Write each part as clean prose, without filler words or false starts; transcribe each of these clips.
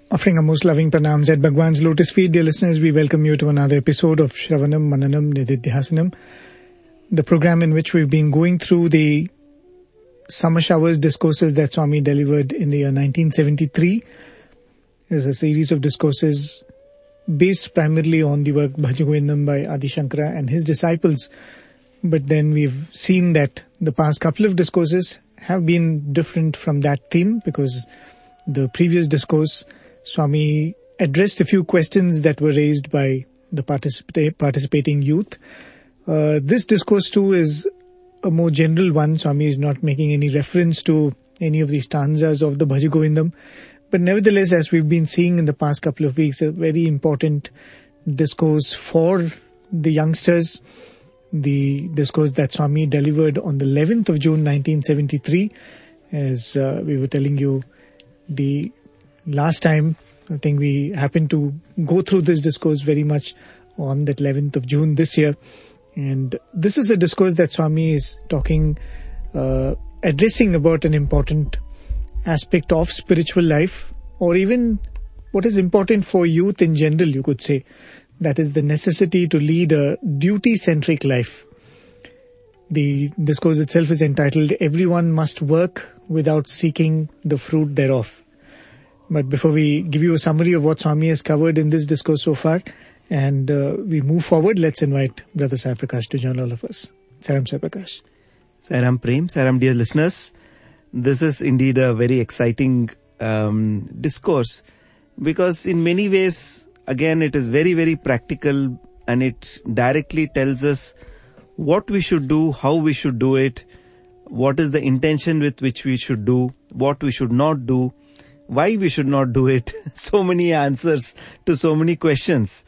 Offering our most loving pranams at Bhagwan's lotus feet, dear listeners, we welcome you to another episode of Shravanam Mananam Nididhyasanam, the program in which we've been going through the summer showers discourses that Swami delivered in the year 1973. There's a series of discourses based primarily on the work Bhaja Govindam by Adi Shankara and his disciples. But then we've seen that the past couple of discourses have been different from that theme, because the previous discourse, Swami addressed a few questions that were raised by the participating youth. This discourse too is a more general one. Swami is not making any reference to any of the stanzas of the Bhaja Govindam. But nevertheless, as we've been seeing in the past couple of weeks, a very important discourse for the youngsters. The discourse that Swami delivered on the 11th of June 1973, as we were telling you the last time. I think we happened to go through this discourse very much on that 11th of June this year. And this is a discourse that Swami is talking, addressing about an important aspect of spiritual life, or even what is important for youth in general, you could say. That is the necessity to lead a duty-centric life. The discourse itself is entitled, "Everyone Must Work Without Seeking the Fruit Thereof." But before we give you a summary of what Swami has covered in this discourse so far, and we move forward, let's invite Brother Sai Prakash to join all of us. Sairam Sai Prakash. Sairam Prem, Sairam dear listeners. This is indeed a very exciting discourse, because in many ways, again, it is very, very practical, and it directly tells us what we should do, how we should do it, what is the intention with which we should do, what we should not do, why we should not do it. So many answers to so many questions.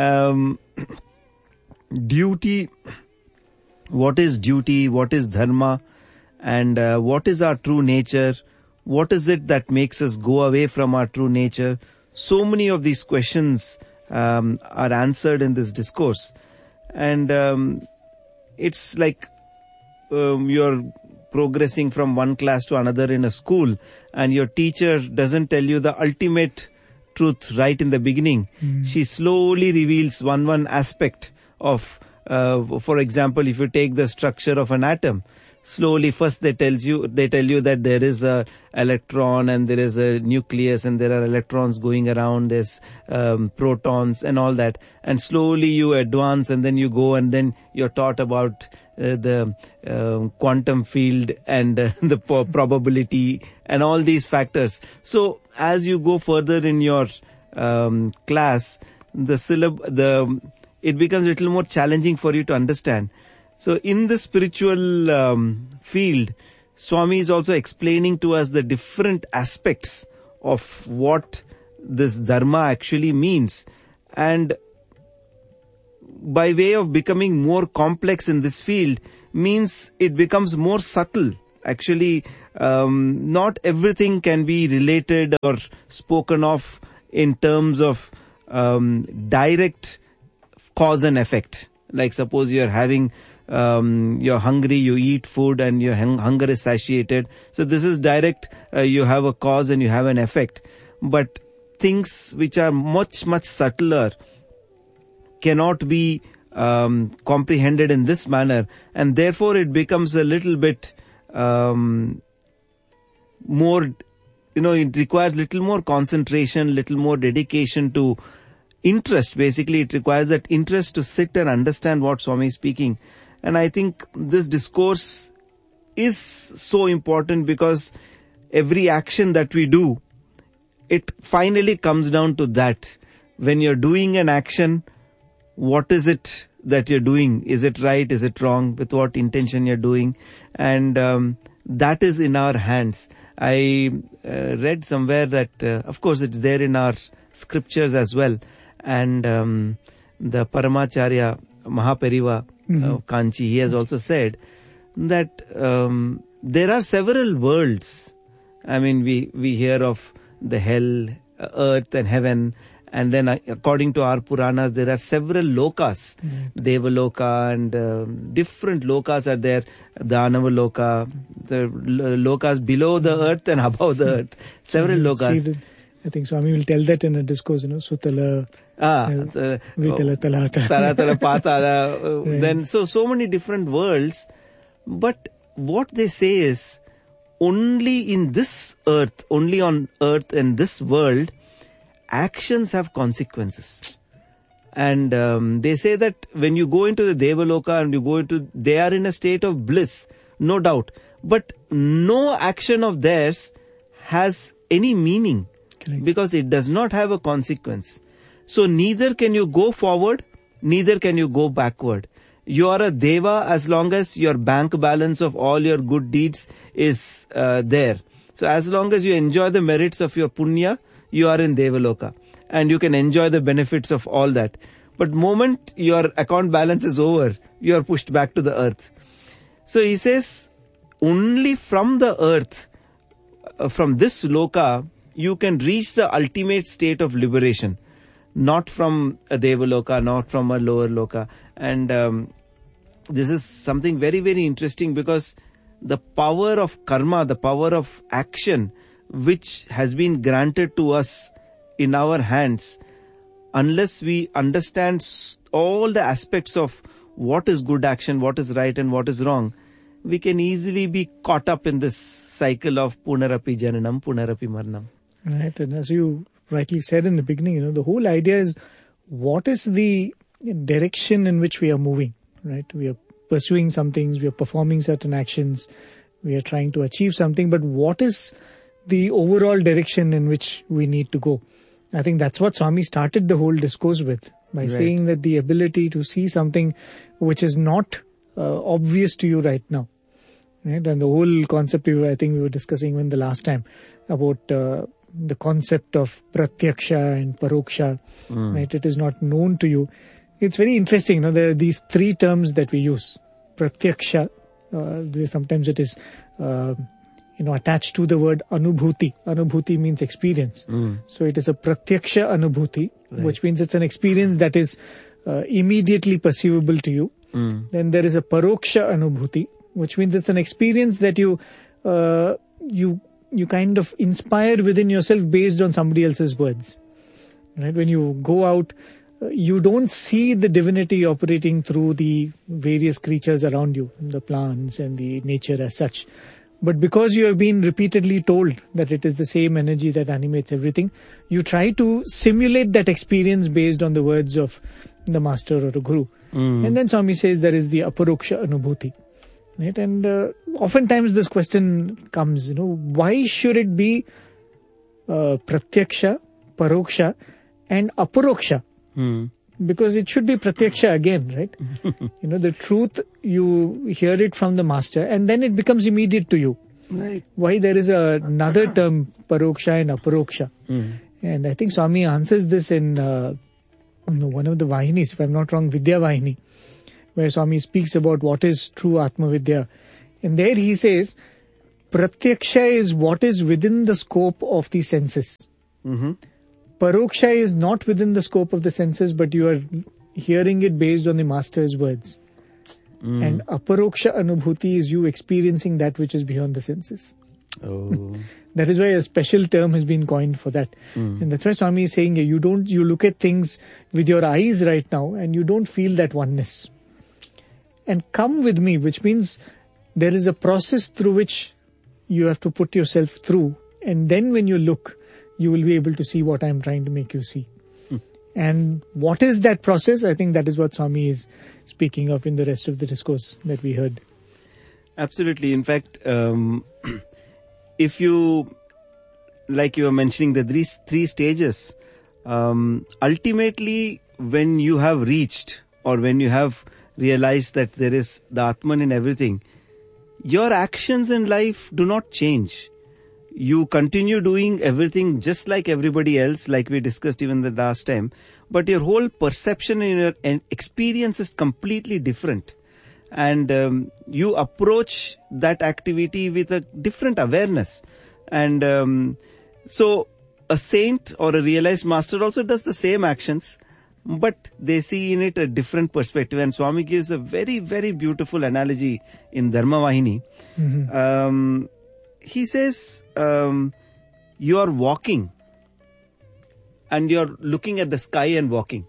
Duty, what is duty, what is dharma, and what is our true nature, what is it that makes us go away from our true nature. So many of these questions are answered in this discourse. And it's like you're progressing from one class to another in a school, and your teacher doesn't tell you the ultimate truth right in the beginning. She slowly reveals one aspect of, for example, if you take the structure of an atom, slowly first they tell you that there is a electron and there is a nucleus and there are electrons going around, there's protons and all that, and slowly you advance and then you go and then you're taught about the quantum field and the probability and all these factors. So as you go further in your class, it becomes a little more challenging for you to understand. So in the spiritual field, Swami is also explaining to us the different aspects of what this dharma actually means. And by way of becoming more complex in this field means it becomes more subtle. Actually, not everything can be related or spoken of in terms of direct cause and effect. Like suppose you're having you're hungry, you eat food and your hunger is satiated. So this is direct, you have a cause and you have an effect. But things which are much, much subtler cannot be comprehended in this manner, and therefore it becomes a little bit more, it requires little more concentration, little more dedication to interest. Basically, it requires that interest to sit and understand what Swami is speaking. And I think this discourse is so important, because every action that we do, it finally comes down to that. When you're doing an action, what is it that you're doing? Is it right? Is it wrong? With what intention you're doing? And that is in our hands. I read somewhere that, of course, it's there in our scriptures as well. And the Paramacharya Mahaperiva Kanchi, he has also said that there are several worlds. I mean, we hear of the hell, earth and heaven. And then according to our Puranas, there are several lokas, Devaloka, and different lokas are there, Danava Loka, the lokas below the earth and above the earth, several lokas. I think Swami will tell that in a discourse, Sutala, Vitala, Talata. Tala, Patala. Right. Then, so many different worlds. But what they say is, only in this earth, only on earth and this world, actions have consequences. And they say that when you go into the Devaloka and they are in a state of bliss, no doubt. But no action of theirs has any meaning. Correct. Because it does not have a consequence. So neither can you go forward, neither can you go backward. You are a Deva as long as your bank balance of all your good deeds is there. So as long as you enjoy the merits of your punya, you are in Devaloka. And you can enjoy the benefits of all that. But moment your account balance is over, you are pushed back to the earth. So he says, only from the earth, from this loka, you can reach the ultimate state of liberation. Not from a Devaloka, not from a lower loka. And this is something very, very interesting, because the power of karma, the power of action, which has been granted to us in our hands, unless we understand all the aspects of what is good action, what is right and what is wrong, we can easily be caught up in this cycle of punarapi jananam, punarapi maranam. Right, and as you rightly said in the beginning, the whole idea is, what is the direction in which we are moving, right? We are pursuing some things, we are performing certain actions, we are trying to achieve something, but what is the overall direction in which we need to go? I think that's what Swami started the whole discourse with, by saying that the ability to see something which is not obvious to you right now. Right? And the whole concept, I think we were discussing even the last time, about the concept of pratyaksha and paroksha. Right? It is not known to you. It's very interesting, there are these three terms that we use. Pratyaksha, sometimes it is, attached to the word anubhuti. Anubhuti means experience. So it is a pratyaksha anubhuti, which means it's an experience that is immediately perceivable to you. Then there is a paroksha anubhuti, which means it's an experience that you kind of inspire within yourself based on somebody else's words. Right? When you go out, you don't see the divinity operating through the various creatures around you, the plants and the nature as such. But because you have been repeatedly told that it is the same energy that animates everything, you try to simulate that experience based on the words of the master or a guru. And then Swami says there is the aparoksha anubhuti. Right? And oftentimes this question comes, why should it be pratyaksha, paroksha and aparoksha? Because it should be pratyaksha again, right? The truth, you hear it from the master and then it becomes immediate to you. Right. Why there is another term, paroksha and aparoksha? And I think Swami answers this in one of the Vahinis, if I'm not wrong, Vidya Vahini, where Swami speaks about what is true Atma Vidya. And there he says, pratyaksha is what is within the scope of the senses. Paroksha is not within the scope of the senses, but you are hearing it based on the master's words. And aparoksha anubhuti is you experiencing that which is beyond the senses. Oh. That is why a special term has been coined for that. And that's why Swami is saying, you look at things with your eyes right now and you don't feel that oneness. And come with me, which means there is a process through which you have to put yourself through. And then when you look, you will be able to see what I am trying to make you see. And what is that process? I think that is what Swami is speaking of in the rest of the discourse that we heard. Absolutely. In fact, if you, like you were mentioning, the three stages, ultimately when you have reached or when you have realized that there is the Atman in everything, your actions in life do not change. You continue doing everything just like everybody else, like we discussed even the last time, but your whole perception and your experience is completely different. And you approach that activity with a different awareness. And so a saint or a realized master also does the same actions, but they see in it a different perspective. And Swami gives a very, very beautiful analogy in Dharma Vahini. He says, you are walking and you're looking at the sky and walking.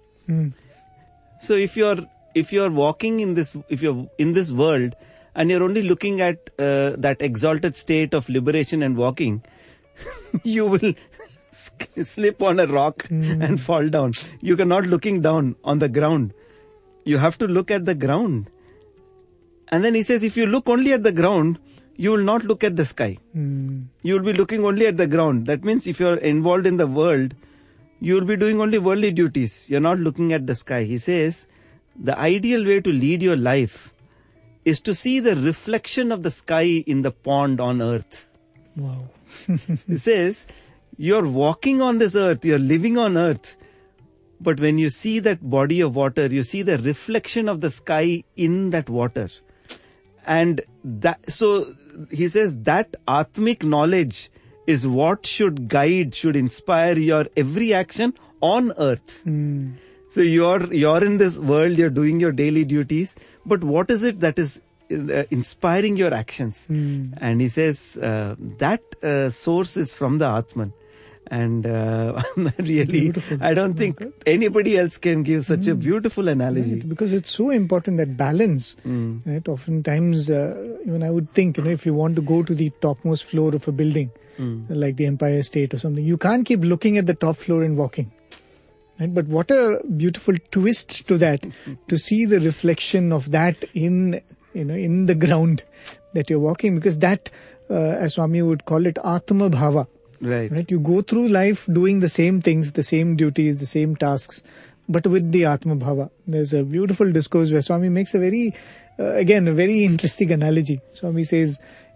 So if you're walking if you're in this world and you're only looking at that exalted state of liberation and walking, you will slip on a rock and fall down. You are not looking down on the ground. You have to look at the ground. And then he says, if you look only at the ground, you will not look at the sky. You will be looking only at the ground. That means if you're involved in the world, you will be doing only worldly duties. You're not looking at the sky. He says, the ideal way to lead your life is to see the reflection of the sky in the pond on earth. Wow. He says, you're walking on this earth, you're living on earth. But when you see that body of water, you see the reflection of the sky in that water. And so he says that Atmic knowledge is what should guide, should inspire your every action on earth. So you're in this world, you're doing your daily duties, but what is it that is inspiring your actions? And he says that source is from the Atman. And really, beautiful. I don't think anybody else can give such a beautiful analogy. Right, because it's so important, that balance. Right? Oftentimes, even I would think, if you want to go to the topmost floor of a building, like the Empire State or something, you can't keep looking at the top floor and walking. Right? But what a beautiful twist to that, to see the reflection of that in the ground that you're walking, because that, as Swami would call it, Atma Bhava. Right. You go through life doing the same things, the same duties, the same tasks, but with the Atma Bhava. There's a beautiful discourse where Swami makes a very interesting analogy. Swami says,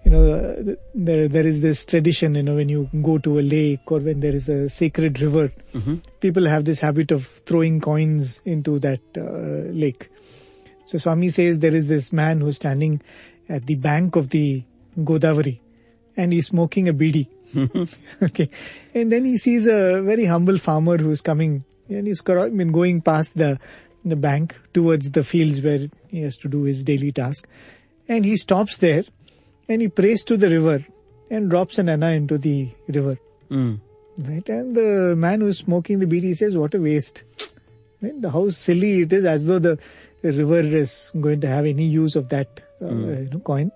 there is this tradition, when you go to a lake or when there is a sacred river, people have this habit of throwing coins into that lake. So Swami says there is this man who's standing at the bank of the Godavari and he's smoking a bidi. Okay. And then he sees a very humble farmer who's coming, and he's going past the bank towards the fields where he has to do his daily task. And he stops there and he prays to the river and drops an anna into the river. Right. And the man who's smoking the bidi says, what a waste. Right? How silly it is, as though the river is going to have any use of that coin.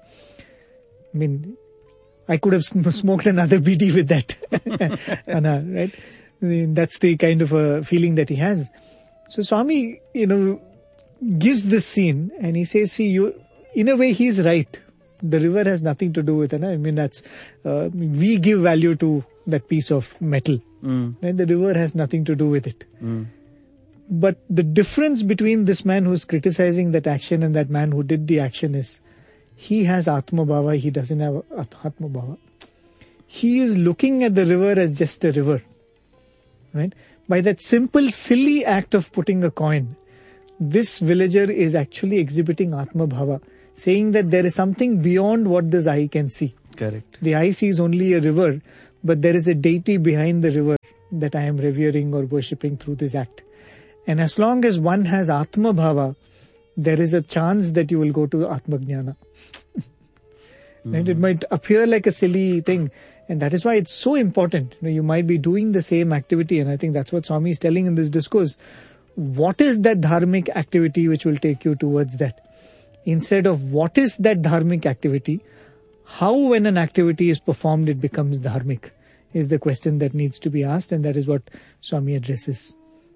I could have smoked another bidi with that anna, right? That's the kind of a feeling that he has. So Swami, gives this scene and he says, in a way he's right. The river has nothing to do with anna. That's, we give value to that piece of metal. Right? The river has nothing to do with it. But the difference between this man who's criticizing that action and that man who did the action is, he has Atma Bhava, he doesn't have Atma Bhava. He is looking at the river as just a river. Right? By that simple, silly act of putting a coin, this villager is actually exhibiting Atma Bhava, saying that there is something beyond what this eye can see. Correct. The eye sees only a river, but there is a deity behind the river that I am revering or worshipping through this act. And as long as one has Atma Bhava, there is a chance that you will go to Atma Jnana. Right? It might appear like a silly thing, and that is why it's so important. You might be doing the same activity, and I think that's what Swami is telling in this discourse. What is that dharmic activity which will take you towards that? Instead of what is that dharmic activity, how when an activity is performed it becomes dharmic, is the question that needs to be asked, and that is what Swami addresses.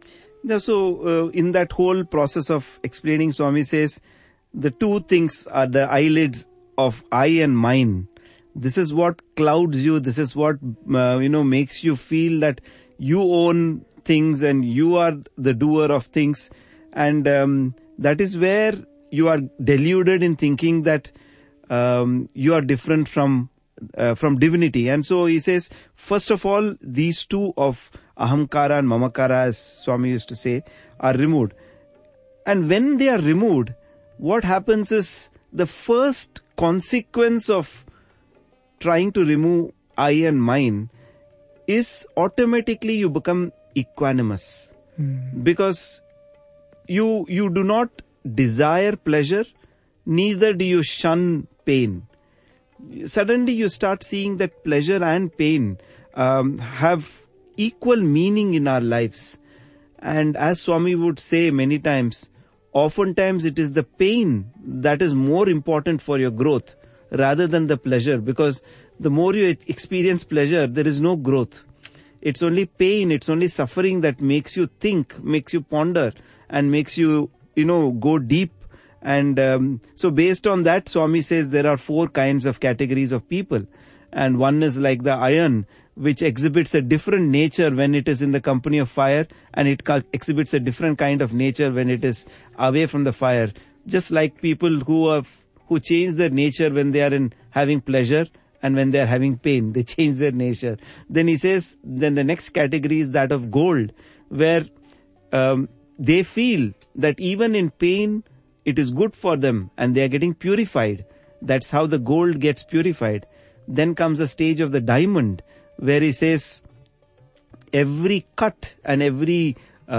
So, in that whole process of explaining, Swami says, the two things are the eyelids of eye and mind. This is what clouds you. This is what, makes you feel that you own things and you are the doer of things. And that is where you are deluded in thinking that you are different from divinity. And so he says, first of all, these two of ahamkara and mamakara, as Swami used to say, are removed. And when they are removed, what happens is the first consequence of trying to remove I and mind is automatically you become equanimous. Because you do not desire pleasure, neither do you shun pain. Suddenly you start seeing that pleasure and pain have equal meaning in our lives. And as Swami would say many times, oftentimes it is the pain that is more important for your growth rather than the pleasure, because the more you experience pleasure, there is no growth. It's only pain, it's only suffering that makes you think, makes you ponder, and makes you, go deep. And so based on that, Swami says there are 4 kinds of categories of people. And one is like the iron, which exhibits a different nature when it is in the company of fire, and it exhibits a different kind of nature when it is away from the fire. Just like people who change their nature when they are having pleasure, and when they are having pain, they change their nature. Then he says, then the next category is that of gold, where they feel that even in pain, it is good for them and they are getting purified. That's how the gold gets purified. Then comes the stage of the diamond, where he says every cut and every,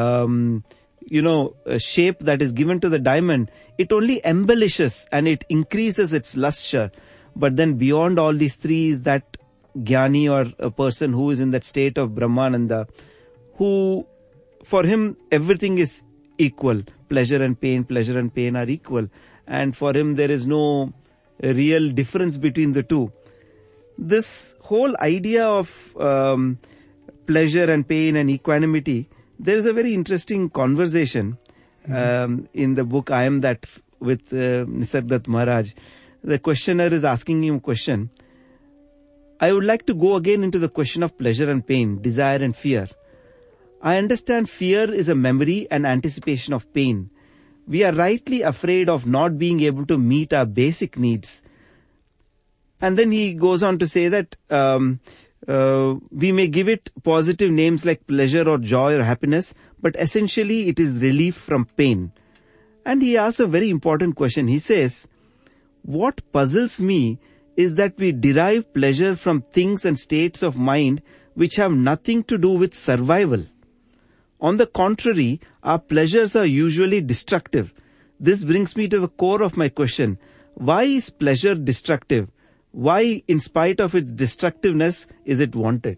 shape that is given to the diamond, it only embellishes and it increases its luster. But then beyond all these 3 is that Jnani, or a person who is in that state of Brahmananda, who, for him, everything is equal. Pleasure and pain are equal. And for him, there is no real difference between the two. This whole idea of pleasure and pain and equanimity, there is a very interesting conversation in the book I Am That with Nisargadatta Maharaj. The questioner is asking him a question. I would like to go again into the question of pleasure and pain, desire and fear. I understand fear is a memory and anticipation of pain. We are rightly afraid of not being able to meet our basic needs. And then he goes on to say that we may give it positive names like pleasure or joy or happiness, but essentially it is relief from pain. And he asks a very important question. He says, what puzzles me is that we derive pleasure from things and states of mind which have nothing to do with survival. On the contrary, our pleasures are usually destructive. This brings me to the core of my question. Why is pleasure destructive? Why, in spite of its destructiveness, is it wanted?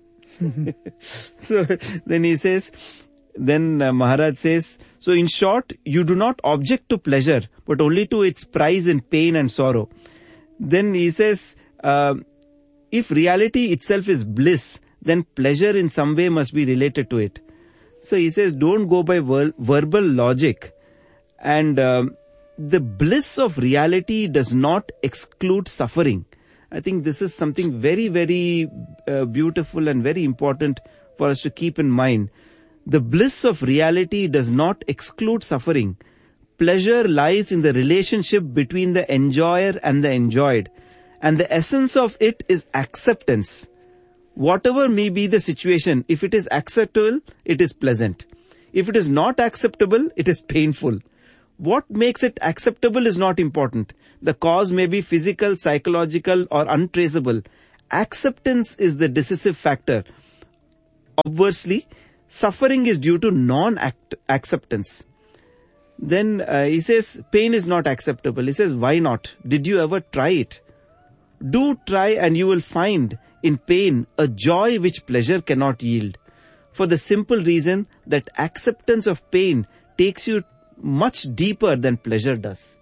So then he says, Maharaj says, so in short, you do not object to pleasure, but only to its price in pain and sorrow. Then he says, if reality itself is bliss, then pleasure in some way must be related to it. So he says, don't go by verbal logic. And the bliss of reality does not exclude suffering. I think this is something very, very beautiful and very important for us to keep in mind. The bliss of reality does not exclude suffering. Pleasure lies in the relationship between the enjoyer and the enjoyed. And the essence of it is acceptance. Whatever may be the situation, if it is acceptable, it is pleasant. If it is not acceptable, it is painful. What makes it acceptable is not important. The cause may be physical, psychological, or untraceable. Acceptance is the decisive factor. Obviously, suffering is due to non-acceptance. Then he says, pain is not acceptable. He says, why not? Did you ever try it? Do try and you will find in pain a joy which pleasure cannot yield. For the simple reason that acceptance of pain takes you much deeper than pleasure does.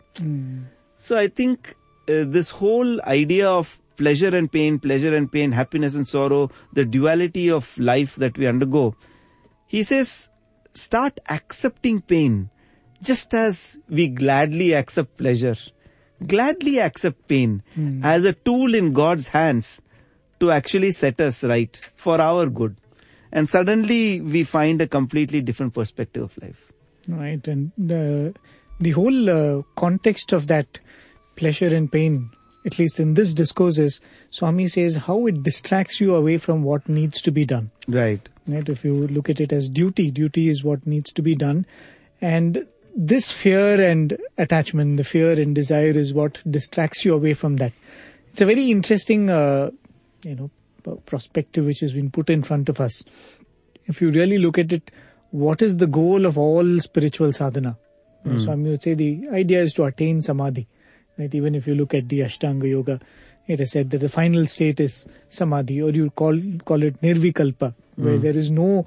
So I think this whole idea of pleasure and pain, happiness and sorrow, the duality of life that we undergo, he says, start accepting pain just as we gladly accept pleasure. Gladly accept pain as a tool in God's hands to actually set us right for our good. And suddenly we find a completely different perspective of life. Right, and the whole context of that pleasure and pain, at least in this discourse, is Swami says how it distracts you away from what needs to be done. Right. If you look at it as duty is what needs to be done. And this fear and attachment, the fear and desire is what distracts you away from that. It's a very interesting, perspective which has been put in front of us. If you really look at it, what is the goal of all spiritual sadhana? Swami would say the idea is to attain samadhi. Right? Even if you look at the Ashtanga Yoga, it is said that the final state is samadhi, or you call it nirvikalpa, where there is no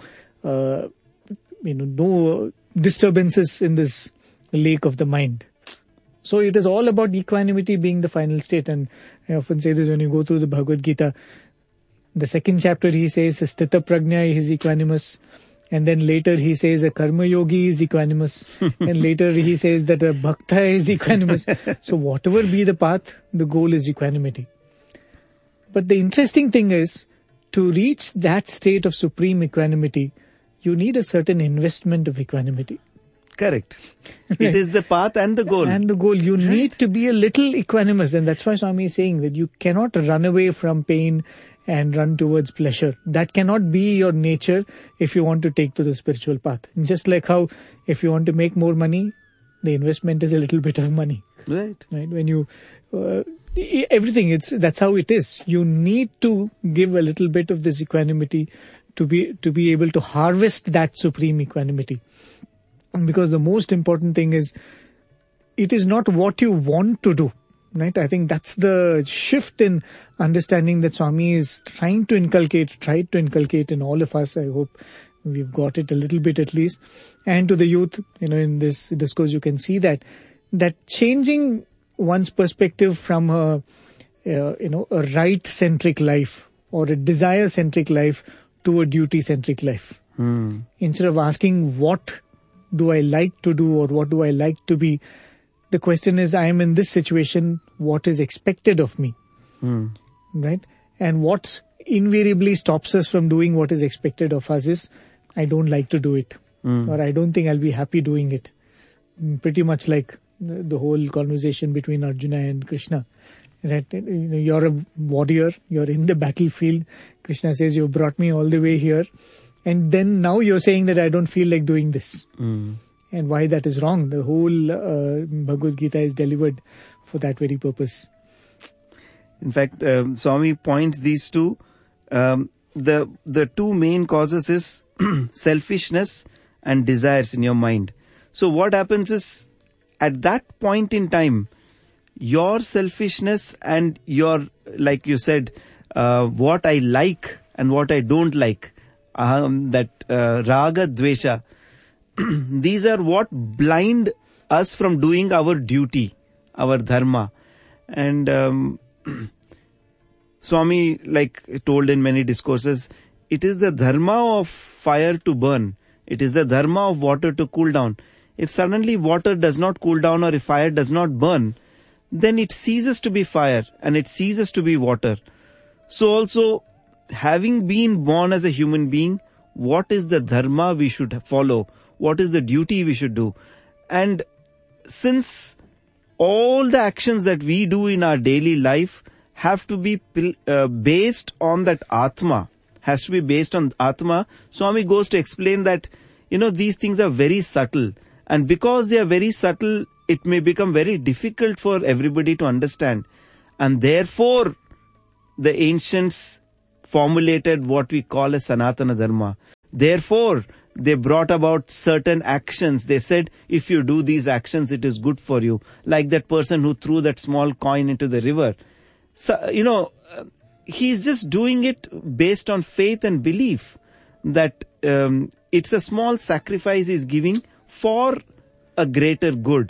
no disturbances in this lake of the mind. So it is all about equanimity being the final state. And I often say this when you go through the Bhagavad Gita. The second chapter he says the Sthita Prajna is equanimous. And then later he says a Karma Yogi is equanimous. And later he says that a Bhakta is equanimous. So whatever be the path, the goal is equanimity. But the interesting thing is, to reach that state of supreme equanimity, you need a certain investment of equanimity. Correct. It is the path and the goal. And the goal. You need to be a little equanimous. And that's why Swami is saying that you cannot run away from pain and run towards pleasure. That cannot be your nature if you want to take to the spiritual path. Just like how if you want to make more money, the investment is a little bit of money. Right. When you... everything, that's how it is. You need to give a little bit of this equanimity to be able to harvest that supreme equanimity. Because the most important thing is, it is not what you want to do, right? I think that's the shift in understanding that Swami is tried to inculcate in all of us. I hope we've got it a little bit at least. And to the youth, in this discourse, you can see that changing one's perspective from a right-centric life or a desire-centric life to a duty-centric life. Instead of asking what do I like to do or what do I like to be, the question is, I am in this situation, what is expected of me? Right? And what invariably stops us from doing what is expected of us is, I don't like to do it. Or I don't think I'll be happy doing it. Pretty much like the whole conversation between Arjuna and Krishna. Right? You're a warrior, you're in the battlefield. Krishna says, you brought me all the way here. And then now you're saying that I don't feel like doing this. And why that is wrong. The whole Bhagavad Gita is delivered for that very purpose. In fact, Swami points these two. The two main causes is selfishness and desires in your mind. So what happens is, at that point in time, your selfishness and your, like you said, what I like and what I don't like, raga, dvesha, these are what blind us from doing our duty, our dharma. And Swami, like told in many discourses, it is the dharma of fire to burn. It is the dharma of water to cool down. If suddenly water does not cool down or if fire does not burn, then it ceases to be fire and it ceases to be water. So also, having been born as a human being, what is the dharma we should follow? What is the duty we should do? And since all the actions that we do in our daily life have to be based on that Atma, has to be based on Atma, Swami goes to explain that, these things are very subtle. And because they are very subtle, it may become very difficult for everybody to understand. And therefore, the ancients formulated what we call as Sanatana Dharma. Therefore, they brought about certain actions. They said, if you do these actions, it is good for you. Like that person who threw that small coin into the river. So, he's just doing it based on faith and belief that it's a small sacrifice he's giving for a greater good.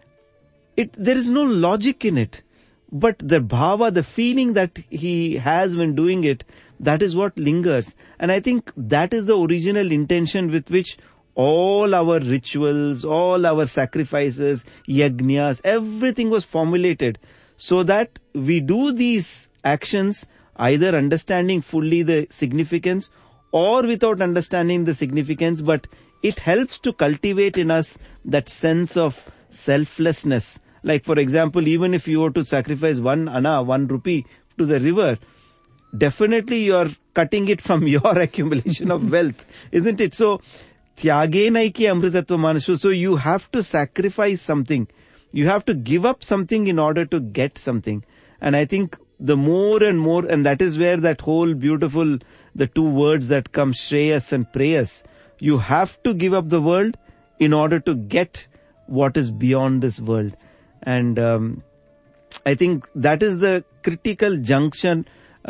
There is no logic in it. But the bhava, the feeling that he has when doing it, that is what lingers. And I think that is the original intention with which all our rituals, all our sacrifices, yajnas, everything was formulated. So that we do these actions either understanding fully the significance or without understanding the significance, but it helps to cultivate in us that sense of selflessness. Like for example, even if you were to sacrifice 1 rupee to the river, definitely you are cutting it from your accumulation of wealth, isn't it? So, tyage naiki amritatva manashu. So you have to sacrifice something. You have to give up something in order to get something. And I think the more and more, and that is where that whole beautiful, the two words that come, Shreyas and Preyas. You have to give up the world in order to get what is beyond this world. And I think that is the critical junction,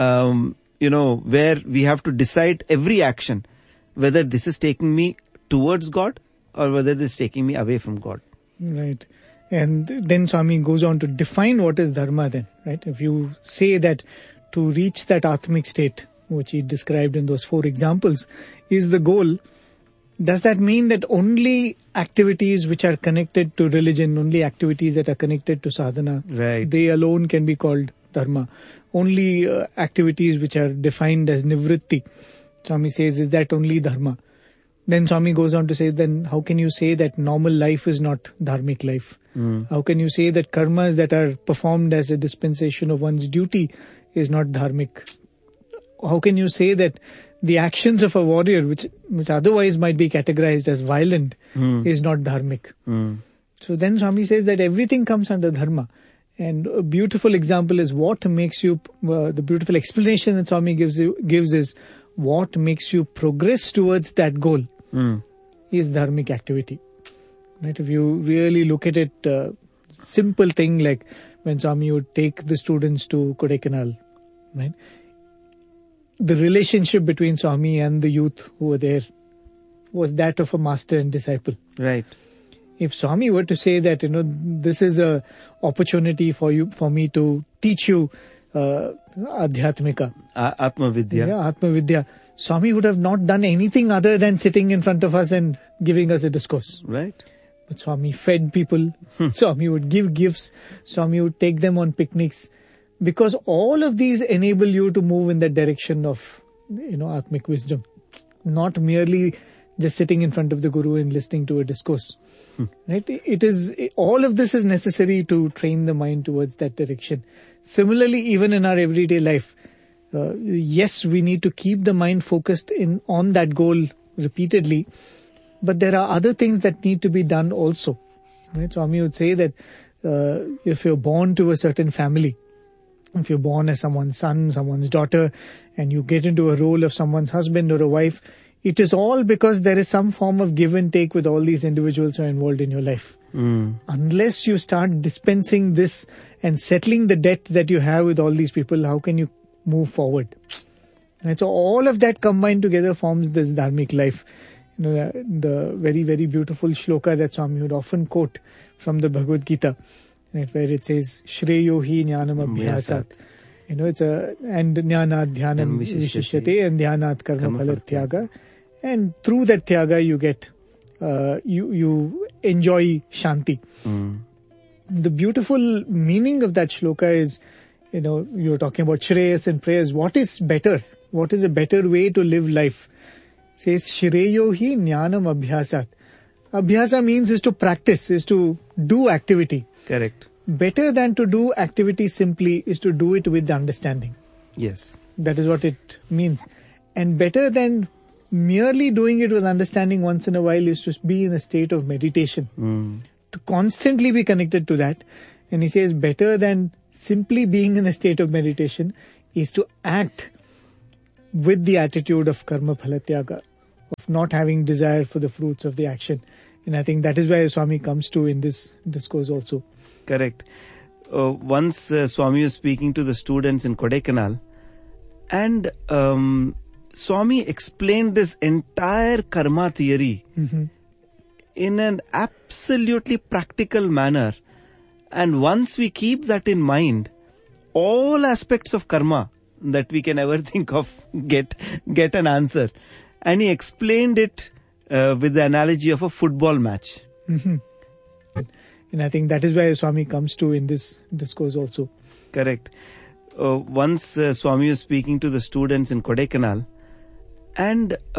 where we have to decide every action, whether this is taking me towards God or whether this is taking me away from God. Right. And then Swami goes on to define what is dharma then, right? If you say that to reach that Atmic state, which he described in those 4 examples, is the goal, does that mean that only activities which are connected to religion, only activities that are connected to sadhana, Right. they alone can be called dharma? Only activities which are defined as nivritti, Swami says, is that only dharma? Then Swami goes on to say, then how can you say that normal life is not dharmic life? How can you say that karmas that are performed as a dispensation of one's duty is not dharmic? How can you say that the actions of a warrior, which otherwise might be categorized as violent, is not dharmic? So then Swami says that everything comes under dharma. And a beautiful example is what makes you, the beautiful explanation that Swami gives is what makes you progress towards that goal is dharmic activity. Right? If you really look at it, simple thing like when Swami would take the students to Kodaikanal, right? The relationship between Swami and the youth who were there was that of a master and disciple. Right. If Swami were to say that, this is a opportunity for me to teach you Adhyatmika. Atmavidya. Yeah, Atmavidya. Swami would have not done anything other than sitting in front of us and giving us a discourse. Right. But Swami fed people. Swami would give gifts. Swami would take them on picnics. Because all of these enable you to move in that direction of, Atmic wisdom. Not merely just sitting in front of the Guru and listening to a discourse. Right? All of this is necessary to train the mind towards that direction. Similarly, even in our everyday life, yes, we need to keep the mind focused on that goal repeatedly, but there are other things that need to be done also. Right? Swami would say that if you're born to a certain family, if you're born as someone's son, someone's daughter, and you get into a role of someone's husband or a wife, it is all because there is some form of give and take with all these individuals who are involved in your life. Unless you start dispensing this and settling the debt that you have with all these people, how can you move forward? And so all of that combined together forms this dharmic life. The very, very beautiful shloka that Swami would often quote from the Bhagavad Gita, right, where it says, Shreyo hi jnanam abhyasat. And jnanat dhyanam vishishyate, and dhyanat karma phala tyaga. And through that tyaga you get, you enjoy shanti. The beautiful meaning of that shloka is, you're talking about Shreyas and prayers. What is better? What is a better way to live life? It says, Shreyo hi jnanam abhyasat. Abhyasa means is to practice, is to do activity. Correct. Better than to do activity simply is to do it with understanding. Yes. That is what it means. And better than merely doing it with understanding once in a while is to be in a state of meditation. To constantly be connected to that. And he says better than simply being in a state of meditation is to act with the attitude of karma phala tyaga, of not having desire for the fruits of the action. And I think that is where Swami comes to in this discourse also. Correct. Once Swami was speaking to the students in Kodaikanal, and Swami explained this entire karma theory in an absolutely practical manner. And once we keep that in mind, all aspects of karma that we can ever think of get an answer. And he explained it with the analogy of a football match. And I think that is where Swami comes to in this discourse also. Correct. Once Swami was speaking to the students in Kodaikanal, and